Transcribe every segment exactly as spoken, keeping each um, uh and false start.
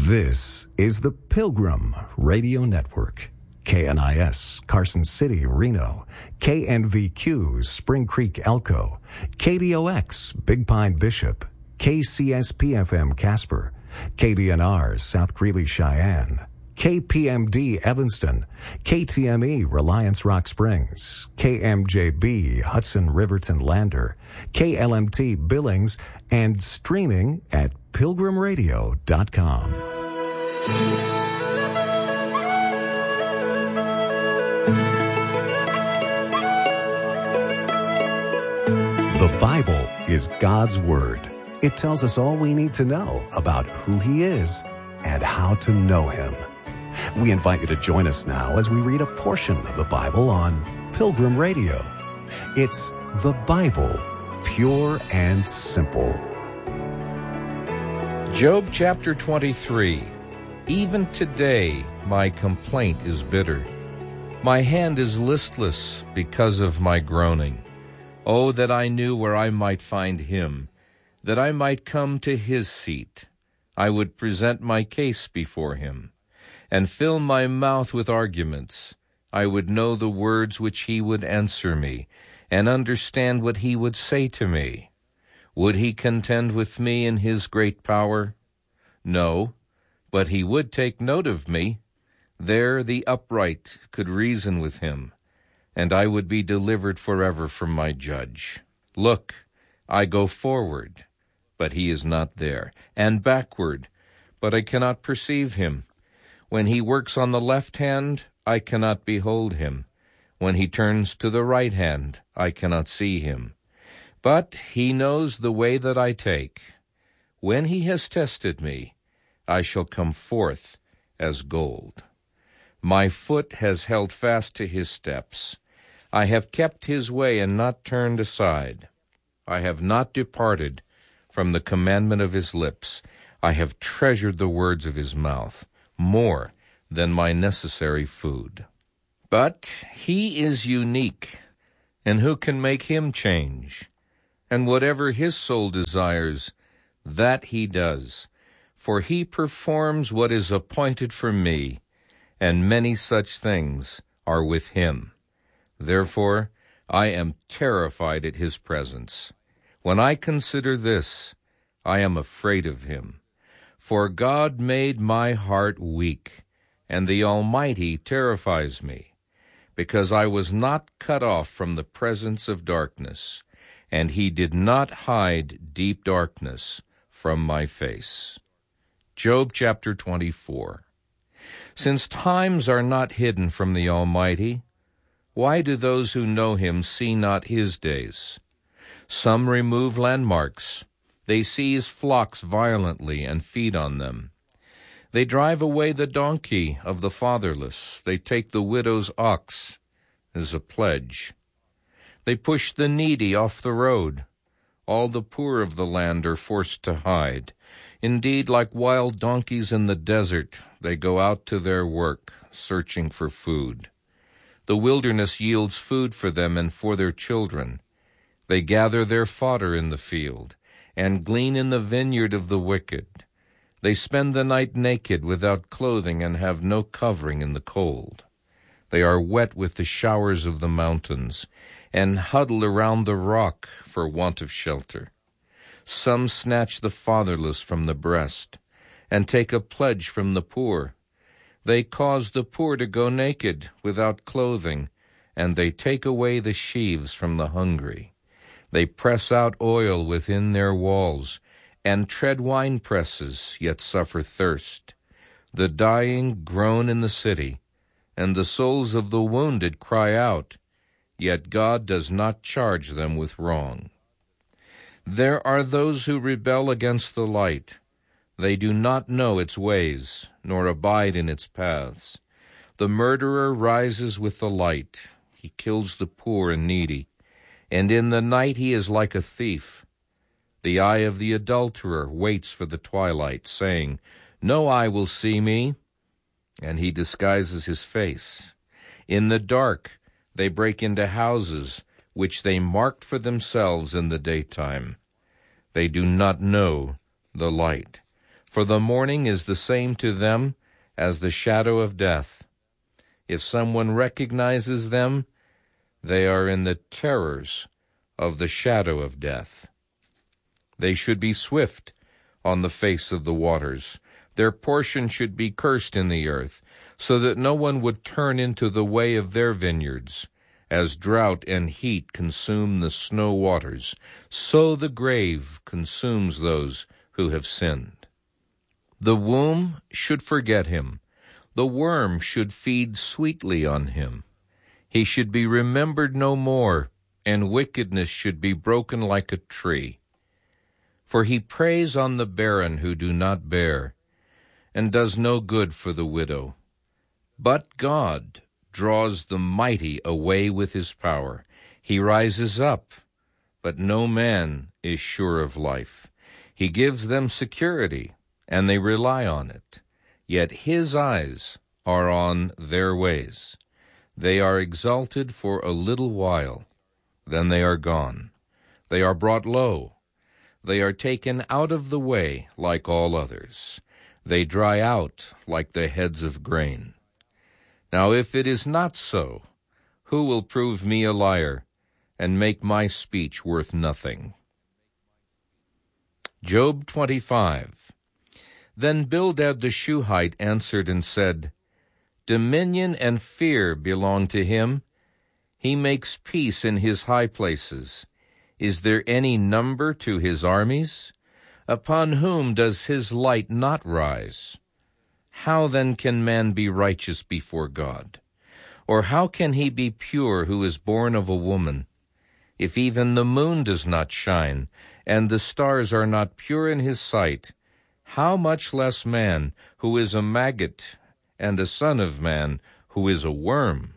This is the Pilgrim Radio Network. K N I S, Carson City, Reno. K N V Q, Spring Creek, Elko. K D O X, Big Pine, Bishop. K C S P F M, Casper. K D N R, South Greeley, Cheyenne. K P M D, Evanston. K T M E, Reliance, Rock Springs. K M J B, Hudson, Riverton, Lander. K L M T, Billings, and streaming at pilgrim radio dot com. The Bible is God's Word. It tells us all we need to know about who He is and how to know Him. We invite you to join us now as we read a portion of the Bible on Pilgrim Radio. It's the Bible, pure and simple. Job chapter twenty-three. Even today my complaint is bitter. My hand is listless because of my groaning. Oh, that I knew where I might find Him, that I might come to His seat. I would present my case before Him, and fill my mouth with arguments. I would know the words which He would answer me, and understand what He would say to me. Would He contend with me in His great power? No, but He would take note of me. There the upright could reason with Him, and I would be delivered forever from my judge. Look, I go forward, but He is not there, and backward, but I cannot perceive Him. When He works on the left hand, I cannot behold Him. When He turns to the right hand, I cannot see Him. But He knows the way that I take. When He has tested me, I shall come forth as gold. My foot has held fast to His steps. I have kept His way and not turned aside. I have not departed from the commandment of His lips. I have treasured the words of His mouth more than my necessary food. But He is unique, and who can make Him change? And whatever His soul desires, that He does. For He performs what is appointed for me, and many such things are with Him. Therefore, I am terrified at His presence. When I consider this, I am afraid of Him. For God made my heart weak, and the Almighty terrifies me, because I was not cut off from the presence of darkness, and He did not hide deep darkness from my face. Job chapter twenty-four. Since times are not hidden from the Almighty, why do those who know Him see not His days? Some remove landmarks. They seize flocks violently and feed on them. They drive away the donkey of the fatherless. They take the widow's ox as a pledge. They push the needy off the road. All the poor of the land are forced to hide. Indeed, like wild donkeys in the desert, they go out to their work, searching for food. The wilderness yields food for them and for their children. They gather their fodder in the field, and glean in the vineyard of the wicked. They spend the night naked, without clothing, and have no covering in the cold. They are wet with the showers of the mountains, and huddle around the rock for want of shelter. Some snatch the fatherless from the breast, and take a pledge from the poor. They cause the poor to go naked, without clothing, and they take away the sheaves from the hungry. They press out oil within their walls, and tread wine presses, yet suffer thirst. The dying groan in the city, and the souls of the wounded cry out, yet God does not charge them with wrong. There are those who rebel against the light. They do not know its ways, nor abide in its paths. The murderer rises with the light. He kills the poor and needy, and in the night he is like a thief. The eye of the adulterer waits for the twilight, saying, No eye will see me. And he disguises his face. In the dark they break into houses, which they marked for themselves in the daytime. They do not know the light. For the morning is the same to them as the shadow of death. If someone recognizes them, they are in the terrors of the shadow of death. They should be swift on the face of the waters. Their portion should be cursed in the earth, so that no one would turn into the way of their vineyards. As drought and heat consume the snow waters, so the grave consumes those who have sinned. The womb should forget him. The worm should feed sweetly on him. He should be remembered no more, and wickedness should be broken like a tree. For he preys on the barren who do not bear, and does no good for the widow. But God draws the mighty away with his power. He rises up, but no man is sure of life. He gives them security, and they rely on it. Yet his eyes are on their ways. They are exalted for a little while, then they are gone. They are brought low. They are taken out of the way like all others. They dry out like the heads of grain. Now if it is not so, who will prove me a liar and make my speech worth nothing? Job twenty-five. Then Bildad the Shuhite answered and said, Dominion and fear belong to him. He makes peace in his high places. Is there any number to his armies? Upon whom does his light not rise? How then can man be righteous before God? Or how can he be pure who is born of a woman? If even the moon does not shine, and the stars are not pure in his sight, how much less man, who is a maggot, and a son of man, who is a worm?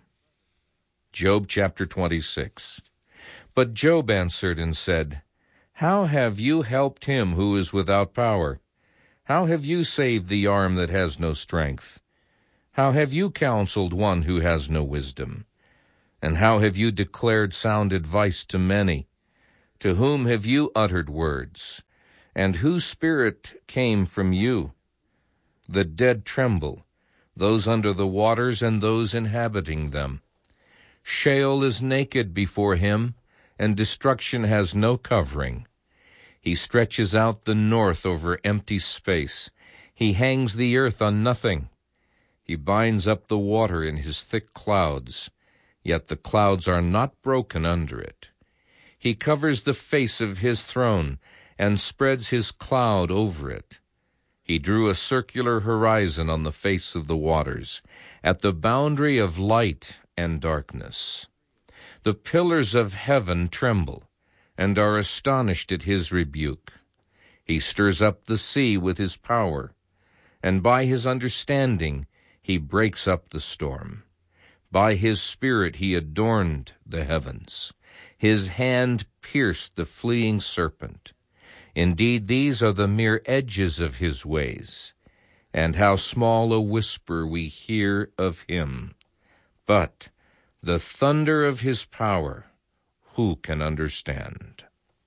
Job chapter twenty-six. But Job answered and said, How have you helped him who is without power? How have you saved the arm that has no strength? How have you counseled one who has no wisdom? And how have you declared sound advice to many? To whom have you uttered words? And whose spirit came from you? The dead tremble, those under the waters and those inhabiting them. Sheol is naked before him, and destruction has no covering. He stretches out the north over empty space. He hangs the earth on nothing. He binds up the water in his thick clouds, yet the clouds are not broken under it. He covers the face of his throne and spreads his cloud over it. He drew a circular horizon on the face of the waters, at the boundary of light and darkness. The pillars of heaven tremble, and are astonished at his rebuke. He stirs up the sea with his power, and by his understanding he breaks up the storm. By his spirit he adorned the heavens. His hand pierced the fleeing serpent. Indeed, these are the mere edges of his ways, and how small a whisper we hear of him. But the thunder of his power, who can understand?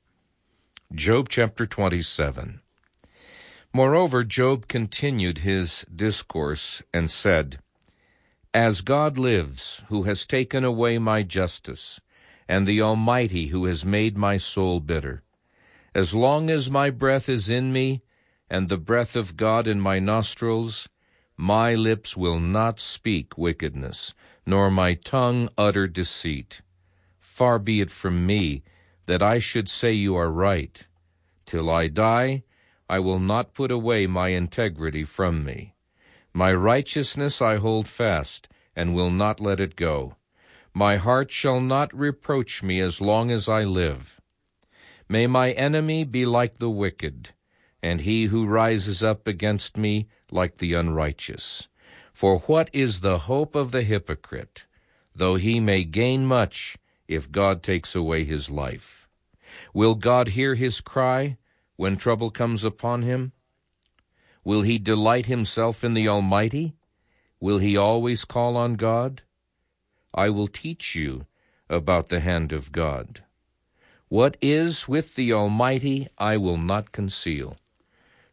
Job chapter twenty-seven. Moreover, Job continued his discourse and said, As God lives, who has taken away my justice, and the Almighty who has made my soul bitter, as long as my breath is in me, and the breath of God in my nostrils, my lips will not speak wickedness, nor my tongue utter deceit. Far be it from me that I should say you are right. Till I die, I will not put away my integrity from me. My righteousness I hold fast, and will not let it go. My heart shall not reproach me as long as I live. May my enemy be like the wicked, and he who rises up against me like the unrighteous. For what is the hope of the hypocrite, though he may gain much, if God takes away his life? Will God hear his cry when trouble comes upon him? Will he delight himself in the Almighty? Will he always call on God? I will teach you about the hand of God. What is with the Almighty I will not conceal.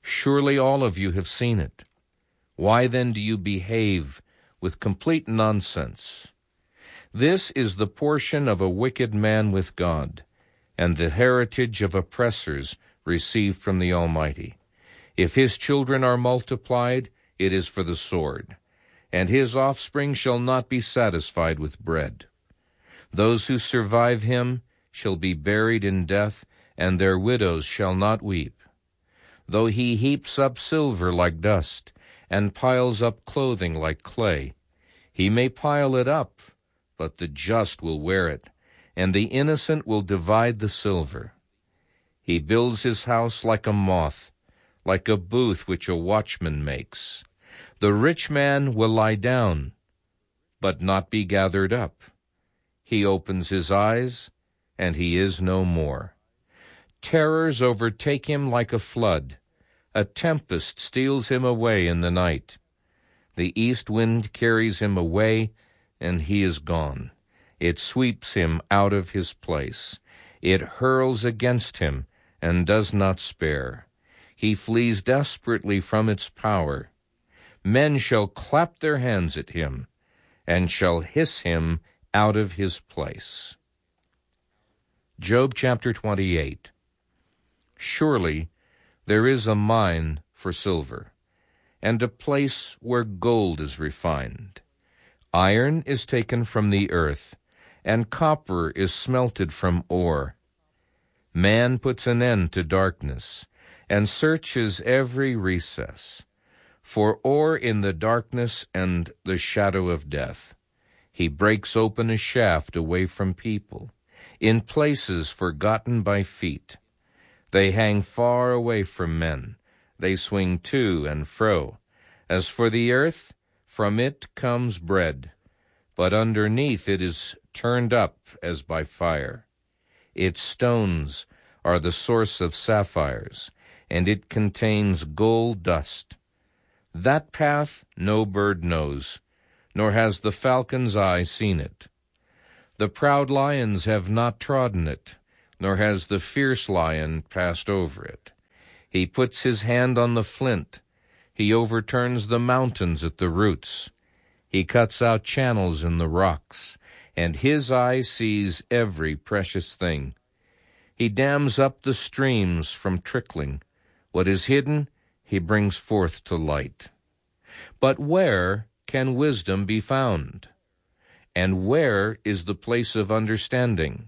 Surely all of you have seen it. Why then do you behave with complete nonsense? This is the portion of a wicked man with God, and the heritage of oppressors received from the Almighty. If his children are multiplied, it is for the sword, and his offspring shall not be satisfied with bread. Those who survive him shall be buried in death, and their widows shall not weep. Though he heaps up silver like dust, and piles up clothing like clay, he may pile it up, but the just will wear it, and the innocent will divide the silver. He builds his house like a moth, like a booth which a watchman makes. The rich man will lie down, but not be gathered up. He opens his eyes, and he is no more. Terrors overtake him like a flood. A tempest steals him away in the night. The east wind carries him away, and he is gone. It sweeps him out of his place. It hurls against him and does not spare. He flees desperately from its power. Men shall clap their hands at him, and shall hiss him out of his place. Job chapter twenty-eight. Surely there is a mine for silver, and a place where gold is refined. Iron is taken from the earth, and copper is smelted from ore. Man puts an end to darkness, and searches every recess, for ore in the darkness and the shadow of death. He breaks open a shaft away from people, in places forgotten by feet. They hang far away from men. They swing to and fro. As for the earth, from it comes bread, but underneath it is turned up as by fire. Its stones are the source of sapphires, and it contains gold dust. That path no bird knows, nor has the falcon's eye seen it. The proud lions have not trodden it, nor has the fierce lion passed over it. He puts his hand on the flint. He overturns the mountains at the roots. He cuts out channels in the rocks, and his eye sees every precious thing. He dams up the streams from trickling. What is hidden, he brings forth to light. But where can wisdom be found? And where is the place of understanding?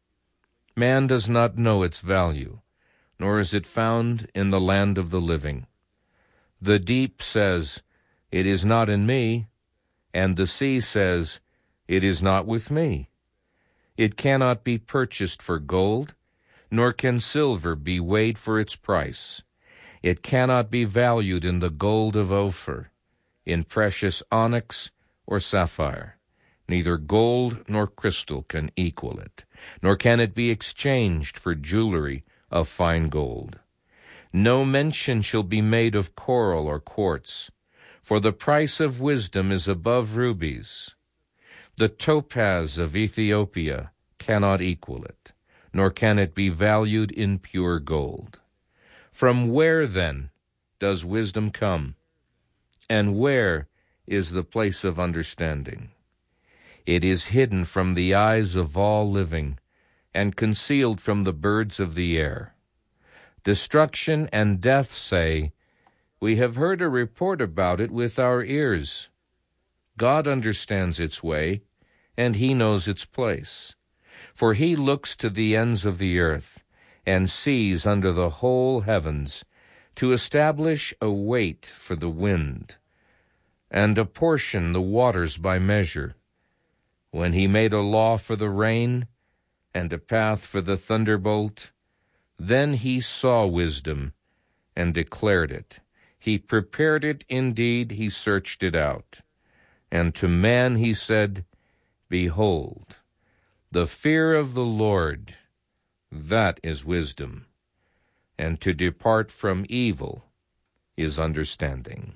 Man does not know its value, nor is it found in the land of the living. The deep says, "It is not in me," and the sea says, "It is not with me." It cannot be purchased for gold, nor can silver be weighed for its price. It cannot be valued in the gold of Ophir, in precious onyx or sapphire. Neither gold nor crystal can equal it, nor can it be exchanged for jewelry of fine gold. No mention shall be made of coral or quartz, for the price of wisdom is above rubies. The topaz of Ethiopia cannot equal it, nor can it be valued in pure gold. From where, then, does wisdom come? And where is the place of understanding? It is hidden from the eyes of all living, and concealed from the birds of the air. Destruction and death say, "We have heard a report about it with our ears." God understands its way, and he knows its place. For he looks to the ends of the earth, and sees under the whole heavens, to establish a weight for the wind, and apportion the waters by measure. When he made a law for the rain, and a path for the thunderbolt, then he saw wisdom, and declared it. He prepared it indeed, he searched it out. And to man he said, "Behold, the fear of the Lord, that is wisdom, and to depart from evil is understanding."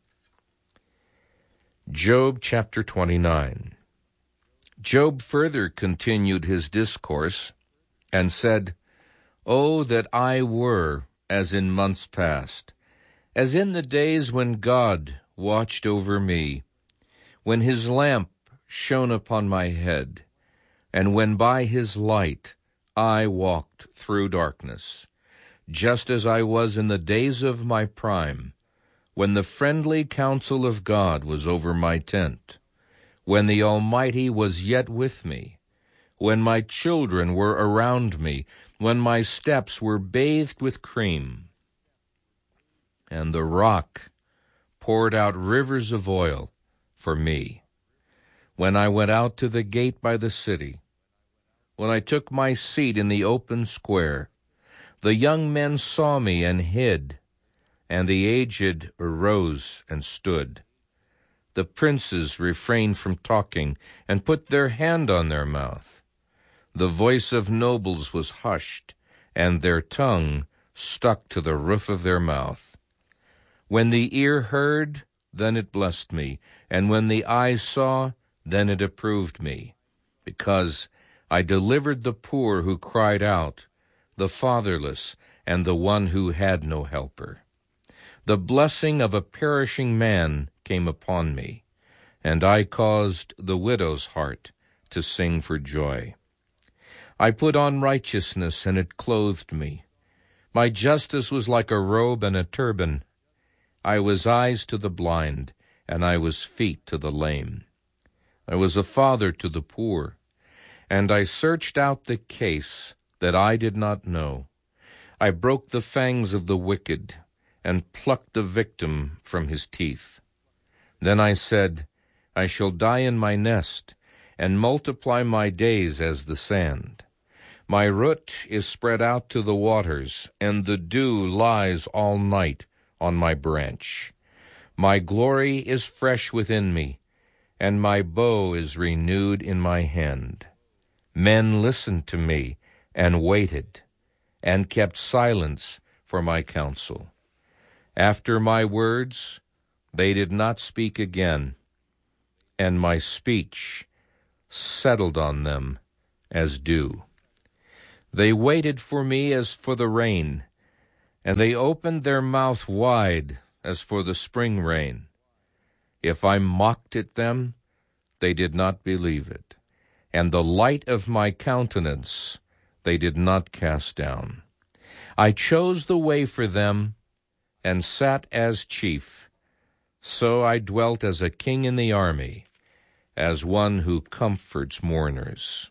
Job chapter twenty-nine. Job further continued his discourse, and said, "Oh, that I were as in months past, as in the days when God watched over me, when his lamp shone upon my head, and when by his light I walked through darkness, just as I was in the days of my prime, when the friendly counsel of God was over my tent, when the Almighty was yet with me, when my children were around me, when my steps were bathed with cream, and the rock poured out rivers of oil for me. When I went out to the gate by the city, when I took my seat in the open square, the young men saw me and hid, and the aged arose and stood. The princes refrained from talking and put their hand on their mouth. The voice of nobles was hushed, and their tongue stuck to the roof of their mouth. When the ear heard, then it blessed me, and when the eye saw, then it approved me, because I delivered the poor who cried out, the fatherless, and the one who had no helper. The blessing of a perishing man came upon me, and I caused the widow's heart to sing for joy. I put on righteousness, and it clothed me. My justice was like a robe and a turban. I was eyes to the blind, and I was feet to the lame. I was a father to the poor, and I searched out the case that I did not know. I broke the fangs of the wicked, and plucked the victim from his teeth. Then I said, I shall die in my nest, and multiply my days as the sand. My root is spread out to the waters, and the dew lies all night on my branch. My glory is fresh within me, and my bow is renewed in my hand. Men listened to me and waited, and kept silence for my counsel. After my words, they did not speak again, and my speech settled on them as dew. They waited for me as for the rain, and they opened their mouth wide as for the spring rain. If I mocked at them, they did not believe it, and the light of my countenance they did not cast down. I chose the way for them, and sat as chief. So I dwelt as a king in the army, as one who comforts mourners.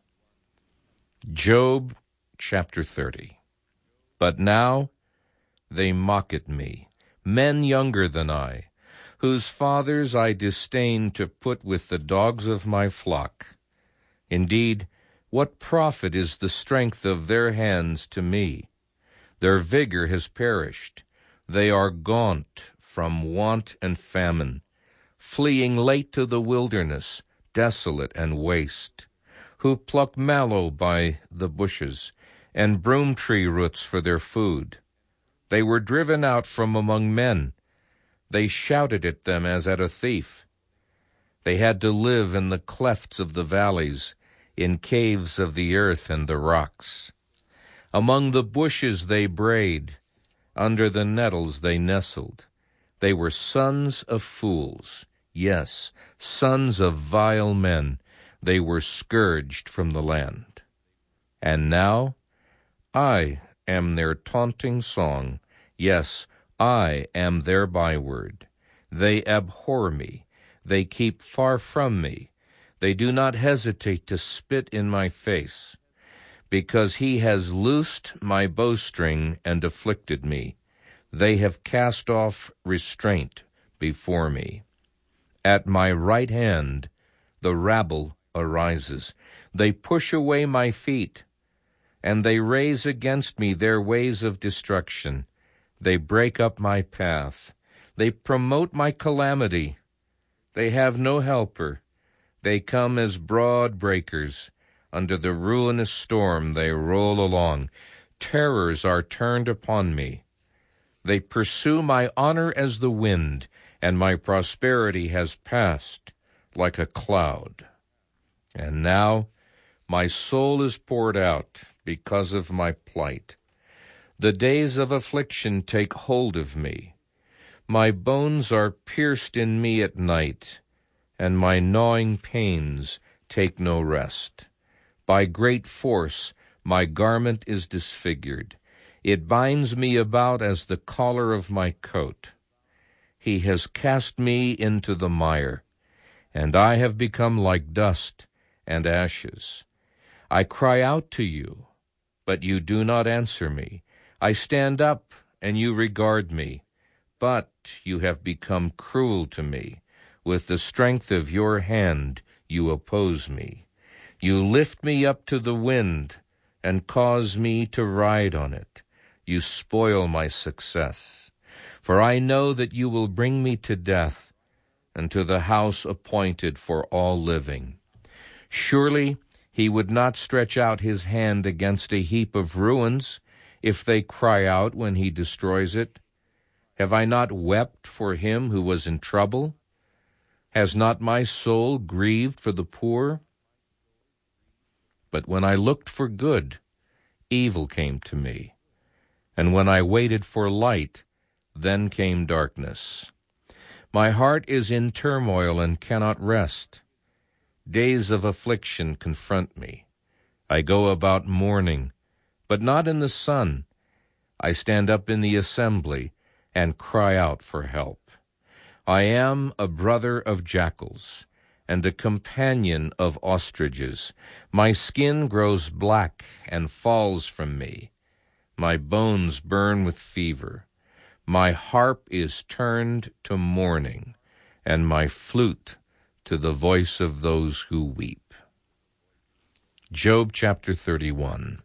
Job chapter thirty. But now they mock at me, men younger than I, whose fathers I disdain to put with the dogs of my flock. Indeed, what profit is the strength of their hands to me? Their vigor has perished. They are gaunt from want and famine, fleeing late to the wilderness, desolate and waste, who pluck mallow by the bushes, and broom tree roots for their food. They were driven out from among men. They shouted at them as at a thief. They had to live in the clefts of the valleys, in caves of the earth and the rocks. Among the bushes they brayed, under the nettles they nestled. They were sons of fools, yes, sons of vile men. They were scourged from the land. And now I am their taunting song. Yes, I am their byword. They abhor me. They keep far from me. They do not hesitate to spit in my face, because he has loosed my bowstring and afflicted me. They have cast off restraint before me. At my right hand the rabble arises. They push away my feet, and they raise against me their ways of destruction. They break up my path. They promote my calamity. They have no helper. They come as broad breakers. Under the ruinous storm they roll along. Terrors are turned upon me. They pursue my honor as the wind, and my prosperity has passed like a cloud. And now my soul is poured out because of my plight. The days of affliction take hold of me. My bones are pierced in me at night, and my gnawing pains take no rest. By great force my garment is disfigured. It binds me about as the collar of my coat. He has cast me into the mire, and I have become like dust and ashes. I cry out to you, but you do not answer me. I stand up, and you regard me, but you have become cruel to me. With the strength of your hand you oppose me. You lift me up to the wind and cause me to ride on it. You spoil my success. For I know that you will bring me to death and to the house appointed for all living. Surely he would not stretch out his hand against a heap of ruins if they cry out when he destroys it. Have I not wept for him who was in trouble? Has not my soul grieved for the poor? But when I looked for good, evil came to me. And when I waited for light, then came darkness. My heart is in turmoil and cannot rest. Days of affliction confront me. I go about mourning, but not in the sun. I stand up in the assembly and cry out for help. I am a brother of jackals and a companion of ostriches. My skin grows black and falls from me. My bones burn with fever. My harp is turned to mourning, and my flute to the voice of those who weep. Job chapter thirty-one.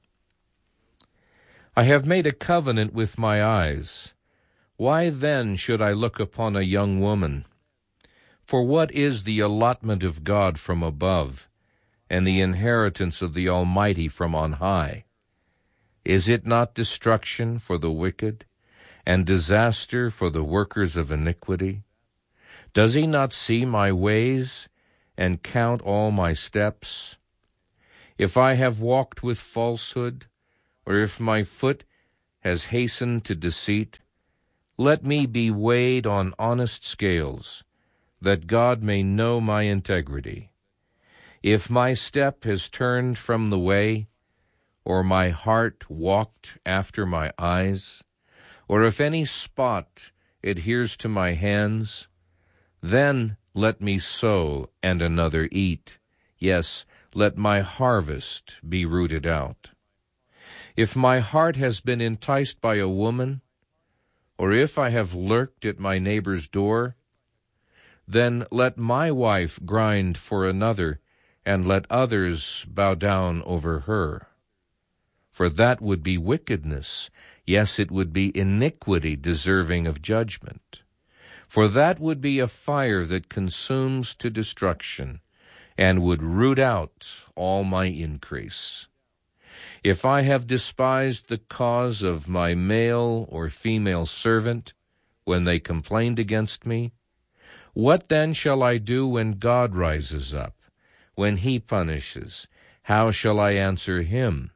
I have made a covenant with my eyes. Why then should I look upon a young woman? For what is the allotment of God from above, and the inheritance of the Almighty from on high? Is it not destruction for the wicked, and disaster for the workers of iniquity? Does he not see my ways, and count all my steps? If I have walked with falsehood, or if my foot has hastened to deceit, let me be weighed on honest scales, that God may know my integrity. If my step has turned from the way, or my heart walked after my eyes, or if any spot adheres to my hands, then let me sow and another eat. Yes, let my harvest be rooted out. If my heart has been enticed by a woman, or if I have lurked at my neighbor's door, then let my wife grind for another, and let others bow down over her. For that would be wickedness, yes, it would be iniquity deserving of judgment. For that would be a fire that consumes to destruction, and would root out all my increase. If I have despised the cause of my male or female servant when they complained against me, what then shall I do when God rises up, when he punishes? How shall I answer him?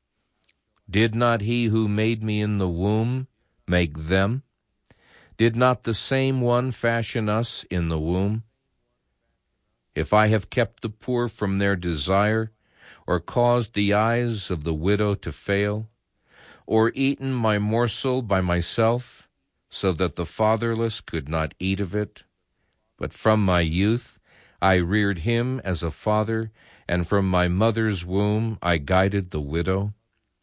Did not he who made me in the womb make them? Did not the same one fashion us in the womb? If I have kept the poor from their desire, or caused the eyes of the widow to fail, or eaten my morsel by myself, so that the fatherless could not eat of it, but from my youth I reared him as a father, and from my mother's womb I guided the widow.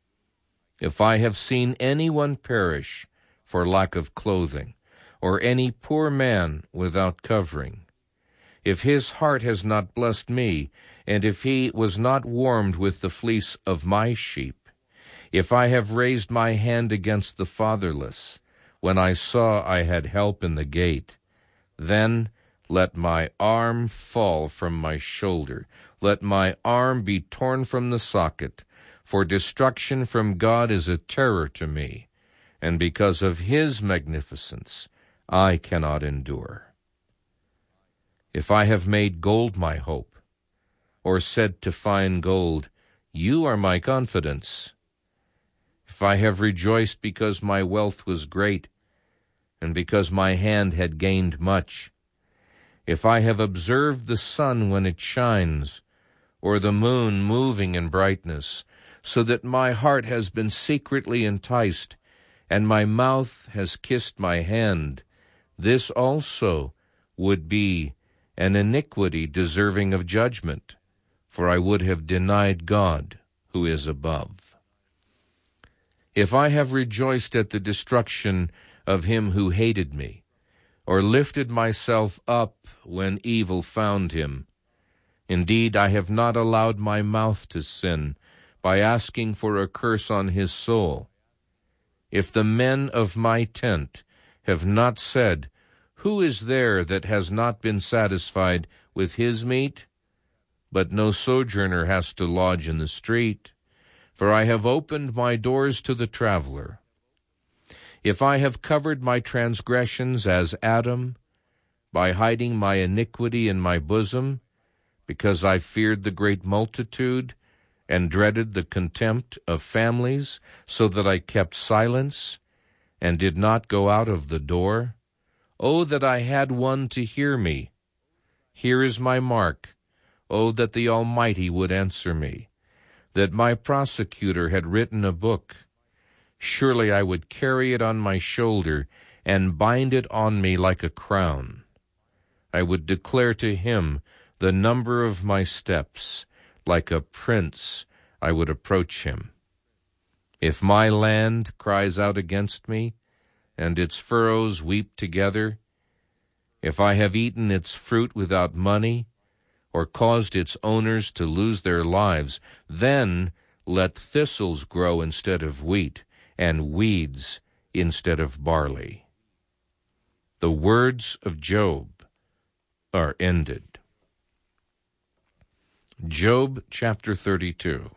If I have seen anyone perish for lack of clothing, or any poor man without covering, if his heart has not blessed me, and if he was not warmed with the fleece of my sheep, if I have raised my hand against the fatherless, when I saw I had help in the gate, then let my arm fall from my shoulder, let my arm be torn from the socket, for destruction from God is a terror to me, and because of his magnificence I cannot endure. If I have made gold my hope, or said to fine gold, you are my confidence, if I have rejoiced because my wealth was great, and because my hand had gained much. If I have observed the sun when it shines, or the moon moving in brightness, so that my heart has been secretly enticed, and my mouth has kissed my hand, this also would be an iniquity deserving of judgment, for I would have denied God who is above. If I have rejoiced at the destruction of him who hated me, or lifted myself up when evil found him, indeed I have not allowed my mouth to sin by asking for a curse on his soul. If the men of my tent have not said, who is there that has not been satisfied with his meat? But no sojourner has to lodge in the street, for I have opened my doors to the traveler. If I have covered my transgressions as Adam, by hiding my iniquity in my bosom, because I feared the great multitude, and dreaded the contempt of families, so that I kept silence, and did not go out of the door, oh, that I had one to hear me! Here is my mark. Oh, that the Almighty would answer me, that my prosecutor had written a book. Surely I would carry it on my shoulder and bind it on me like a crown. I would declare to him the number of my steps. Like a prince I would approach him. If my land cries out against me, and its furrows weep together, if I have eaten its fruit without money, or caused its owners to lose their lives, then let thistles grow instead of wheat, and weeds instead of barley. The words of Job are ended. Job chapter thirty-two.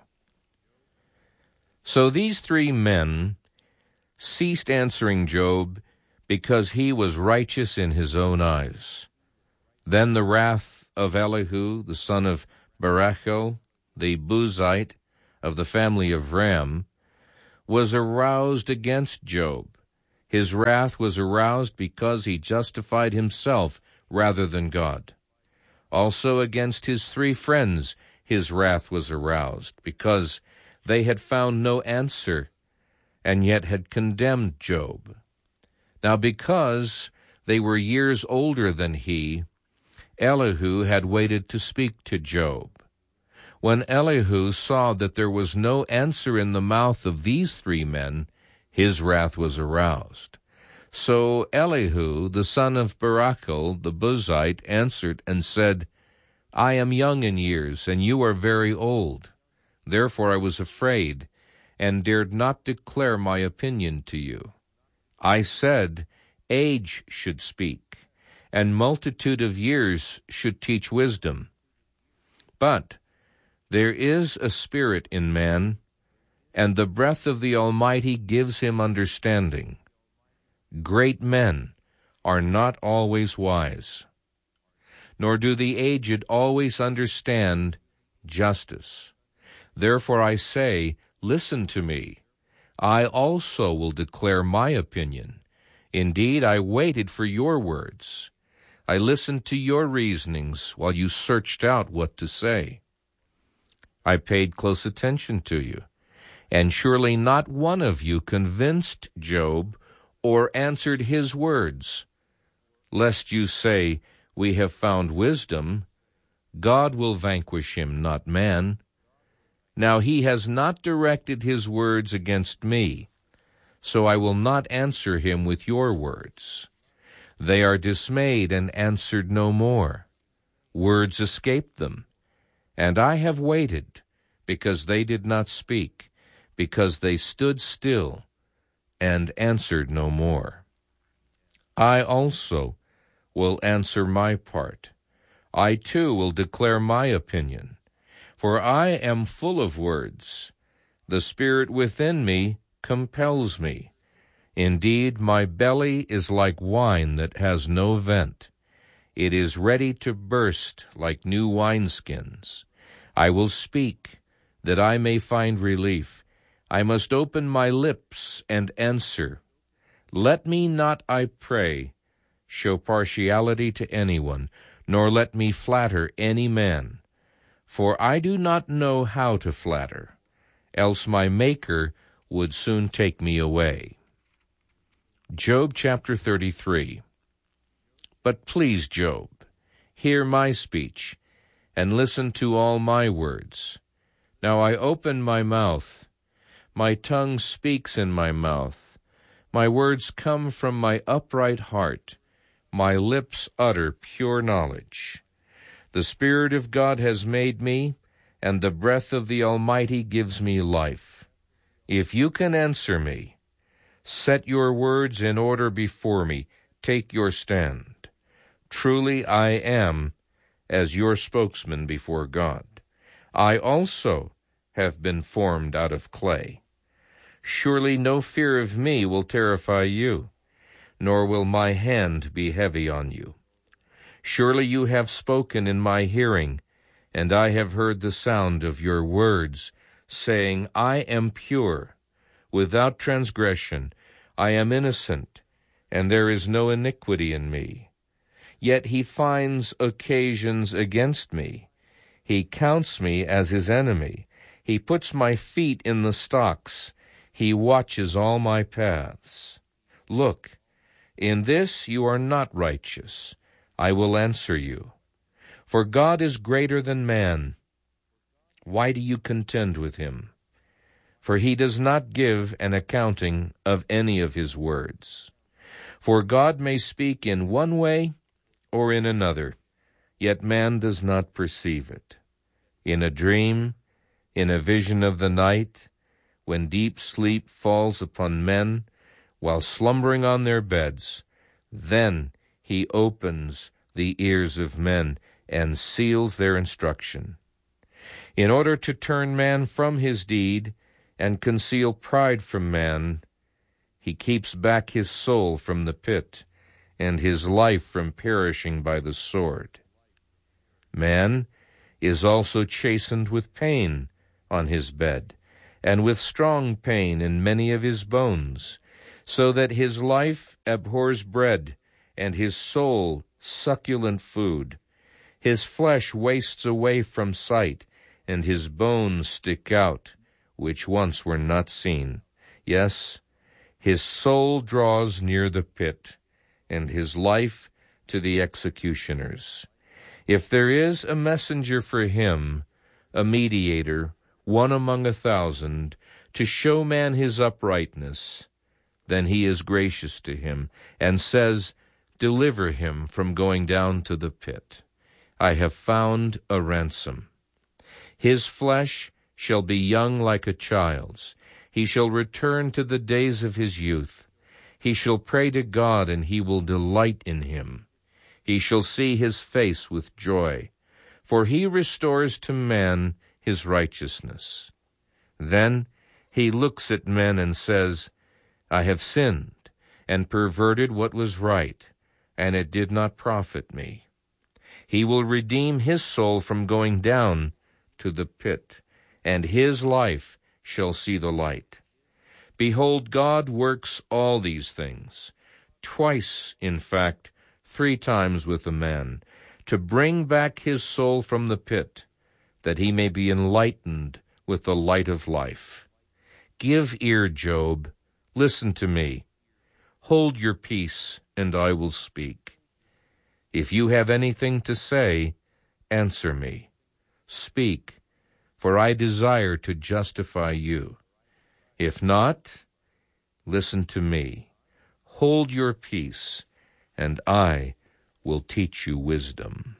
So these three men ceased answering Job because he was righteous in his own eyes. Then the wrath of Elihu, the son of Barachel, the Buzite of the family of Ram, was aroused against Job. His wrath was aroused because he justified himself rather than God. Also against his three friends his wrath was aroused, because they had found no answer, and yet had condemned Job. Now because they were years older than he, Elihu had waited to speak to Job. When Elihu saw that there was no answer in the mouth of these three men, his wrath was aroused. So Elihu, the son of Barachel, the Buzite, answered and said, I am young in years, and you are very old. Therefore I was afraid, and dared not declare my opinion to you. I said, age should speak, and multitude of years should teach wisdom. But there is a spirit in man, and the breath of the Almighty gives him understanding. Great men are not always wise, nor do the aged always understand justice. Therefore I say, listen to me. I also will declare my opinion. Indeed, I waited for your words. I listened to your reasonings while you searched out what to say. I paid close attention to you, and surely not one of you convinced Job or answered his words. Lest you say, we have found wisdom, God will vanquish him, not man. Now he has not directed his words against me, so I will not answer him with your words. They are dismayed and answered no more. Words escaped them, and I have waited, because they did not speak, because they stood still and answered no more. I also will answer my part. I too will declare my opinion. For I am full of words. The spirit within me compels me. Indeed, my belly is like wine that has no vent. It is ready to burst like new wineskins. I will speak, that I may find relief. I must open my lips and answer. Let me not, I pray, show partiality to anyone, nor let me flatter any man. For I do not know how to flatter, else my Maker would soon take me away. Job chapter thirty-three. But please, Job, hear my speech, and listen to all my words. Now I open my mouth, my tongue speaks in my mouth, my words come from my upright heart, my lips utter pure knowledge. The Spirit of God has made me, and the breath of the Almighty gives me life. If you can answer me, set your words in order before me, take your stand. Truly I am as your spokesman before God. I also have been formed out of clay. Surely no fear of me will terrify you, nor will my hand be heavy on you. Surely you have spoken in my hearing, and I have heard the sound of your words, saying, I am pure, without transgression, I am innocent, and there is no iniquity in me. Yet he finds occasions against me. He counts me as his enemy. He puts my feet in the stocks. He watches all my paths. Look, in this you are not righteous. I will answer you. For God is greater than man. Why do you contend with him? For he does not give an accounting of any of his words. For God may speak in one way or in another, yet man does not perceive it. In a dream, in a vision of the night, when deep sleep falls upon men, while slumbering on their beds, then he opens the ears of men and seals their instruction, in order to turn man from his deed and conceal pride from man. He keeps back his soul from the pit, and his life from perishing by the sword. Man is also chastened with pain on his bed, and with strong pain in many of his bones, so that his life abhors bread, and his soul succulent food. His flesh wastes away from sight, and his bones stick out, which once were not seen. Yes, his soul draws near the pit, and his life to the executioners. If there is a messenger for him, a mediator, one among a thousand, to show man his uprightness, then he is gracious to him, and says, Deliver him from going down to the pit. I have found a ransom. His flesh shall be young like a child's. He shall return to the days of his youth. He shall pray to God, and he will delight in him. He shall see his face with joy, for he restores to man his righteousness. Then he looks at men and says, I have sinned, and perverted what was right, and it did not profit me. He will redeem his soul from going down to the pit, and his life shall see the light. Behold, God works all these things, twice, in fact, three times with a man, to bring back his soul from the pit, that he may be enlightened with the light of life. Give ear, Job, listen to me. Hold your peace, and I will speak. If you have anything to say, answer me. Speak, for I desire to justify you. If not, listen to me. Hold your peace, and I will teach you wisdom.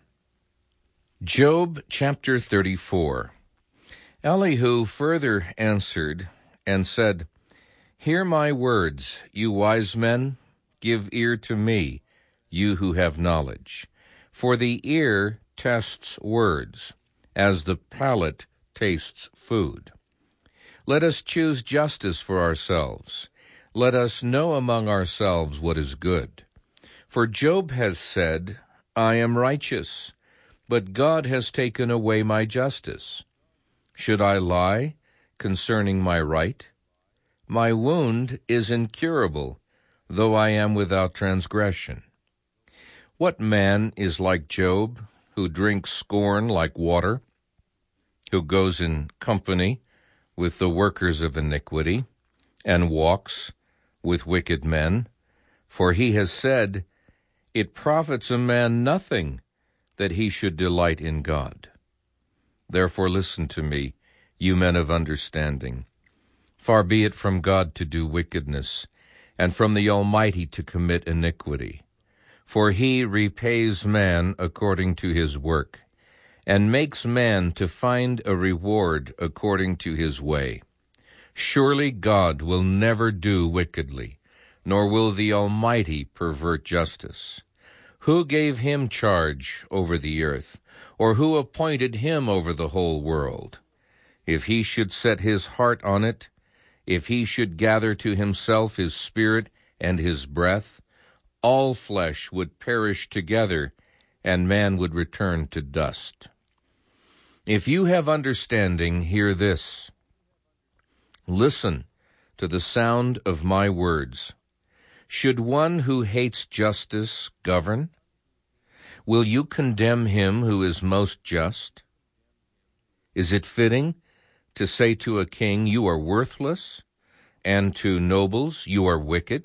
Job chapter thirty-four. Elihu further answered and said, Hear my words, you wise men. Give ear to me, you who have knowledge. For the ear tests words, as the palate tastes food. Let us choose justice for ourselves. Let us know among ourselves what is good. For Job has said, I am righteous, but God has taken away my justice. Should I lie concerning my right? My wound is incurable, though I am without transgression. What man is like Job, who drinks scorn like water, who goes in company with the workers of iniquity, and walks with wicked men? For he has said, It profits a man nothing that he should delight in God. Therefore listen to me, you men of understanding. Far be it from God to do wickedness, and from the Almighty to commit iniquity. For he repays man according to his work, and makes man to find a reward according to his way. Surely God will never do wickedly, nor will the Almighty pervert justice. Who gave him charge over the earth, or who appointed him over the whole world? If he should set his heart on it, if he should gather to himself his spirit and his breath, all flesh would perish together, and man would return to dust. If you have understanding, hear this. Listen to the sound of my words. Should one who hates justice govern? Will you condemn him who is most just? Is it fitting to say to a king, You are worthless, and to nobles, You are wicked?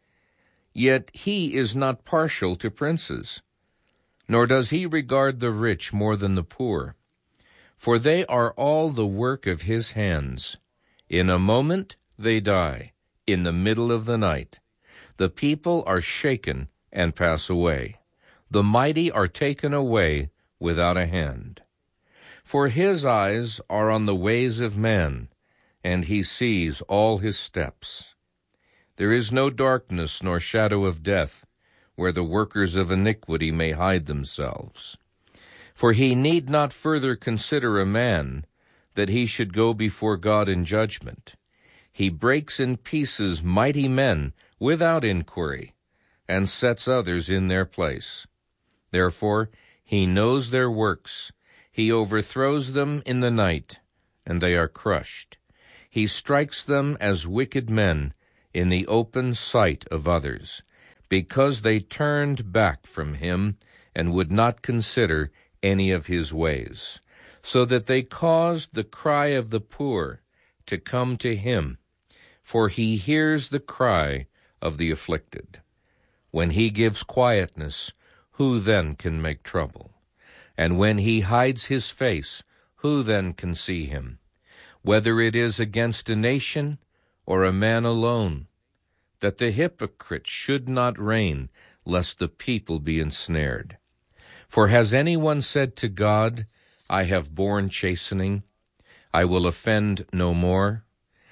Yet he is not partial to princes, nor does he regard the rich more than the poor. For they are all the work of his hands. In a moment they die, in the middle of the night. The people are shaken and pass away. The mighty are taken away without a hand. For his eyes are on the ways of man, and he sees all his steps. There is no darkness nor shadow of death, where the workers of iniquity may hide themselves. For he need not further consider a man, that he should go before God in judgment. He breaks in pieces mighty men without inquiry, and sets others in their place. Therefore he knows their works. He overthrows them in the night, and they are crushed. He strikes them as wicked men in the open sight of others, because they turned back from him and would not consider any of his ways, so that they caused the cry of the poor to come to him, for he hears the cry of the afflicted. When he gives quietness, who then can make trouble? And when he hides his face, who then can see him? Whether it is against a nation or a man alone, that the hypocrite should not reign, lest the people be ensnared. For has anyone said to God, I have borne chastening, I will offend no more?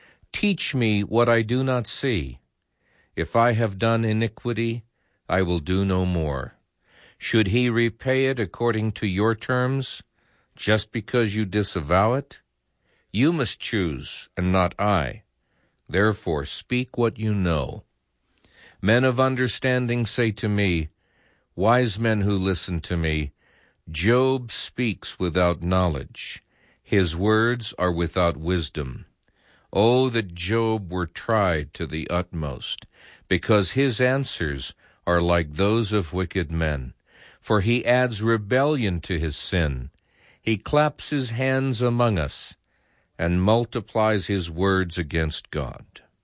Teach me what I do not see. If I have done iniquity, I will do no more. Should he repay it according to your terms, just because you disavow it? You must choose, and not I. Therefore speak what you know. Men of understanding say to me, wise men who listen to me, Job speaks without knowledge. His words are without wisdom. Oh, that Job were tried to the utmost, because his answers are like those of wicked men. For he adds rebellion to his sin. He claps his hands among us, and multiplies his words against God.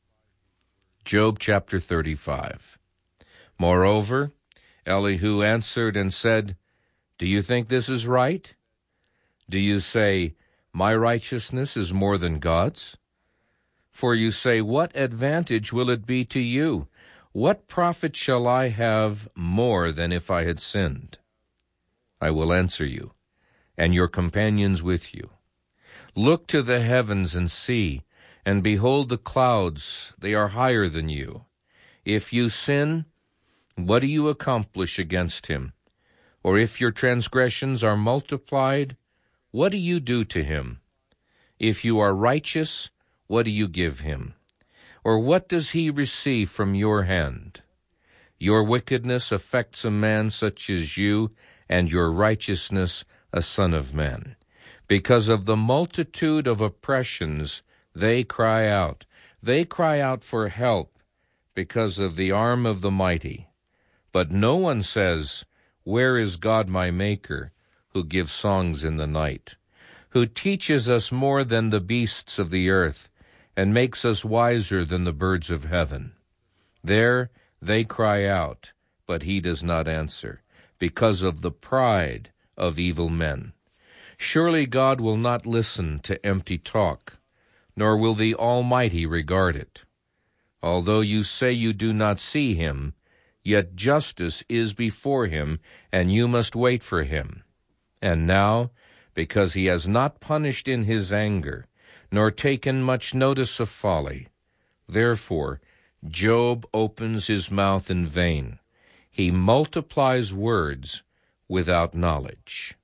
Job chapter thirty-five. Moreover, Elihu answered and said, Do you think this is right? Do you say, My righteousness is more than God's? For you say, What advantage will it be to you? What profit shall I have more than if I had sinned? I will answer you, and your companions with you. Look to the heavens and see, and behold the clouds, they are higher than you. If you sin, what do you accomplish against him? Or if your transgressions are multiplied, what do you do to him? If you are righteous, what do you give him? Or what does he receive from your hand? Your wickedness affects a man such as you, and your righteousness a son of man. Because of the multitude of oppressions, they cry out. They cry out for help because of the arm of the mighty. But no one says, Where is God my Maker, who gives songs in the night, who teaches us more than the beasts of the earth, and makes us wiser than the birds of heaven? There they cry out, but he does not answer, because of the pride of evil men. Surely God will not listen to empty talk, nor will the Almighty regard it. Although you say you do not see him, yet justice is before him, and you must wait for him. And now, because he has not punished in his anger, nor taken much notice of folly, therefore Job opens his mouth in vain. He multiplies words without knowledge.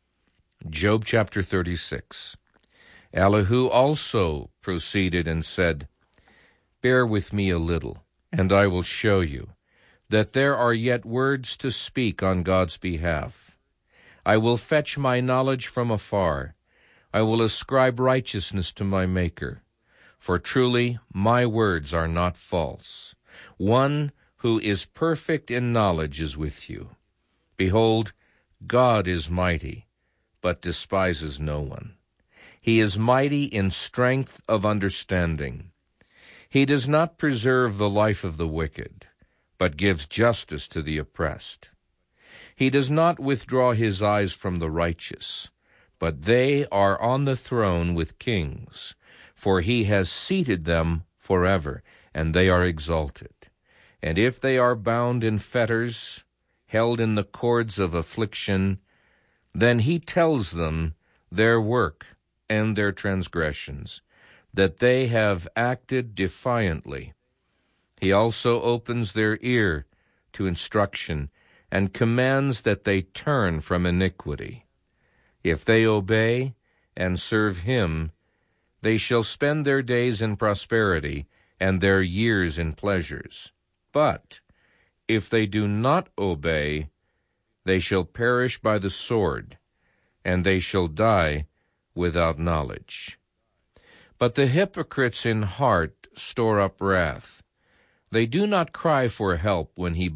Job chapter thirty-six. Elihu also proceeded and said, Bear with me a little, and I will show you that there are yet words to speak on God's behalf. I will fetch my knowledge from afar. I will ascribe righteousness to my Maker. For truly my words are not false. One who is perfect in knowledge is with you. Behold, God is mighty, but despises no one. He is mighty in strength of understanding. He does not preserve the life of the wicked, but gives justice to the oppressed. He does not withdraw his eyes from the righteous, but they are on the throne with kings, for he has seated them forever, and they are exalted. And if they are bound in fetters, held in the cords of affliction, then he tells them their work and their transgressions, that they have acted defiantly. He also opens their ear to instruction, and commands that they turn from iniquity. If they obey and serve him, they shall spend their days in prosperity, and their years in pleasures. But if they do not obey, they shall perish by the sword, and they shall die without knowledge. But the hypocrites in heart store up wrath. They do not cry for help when he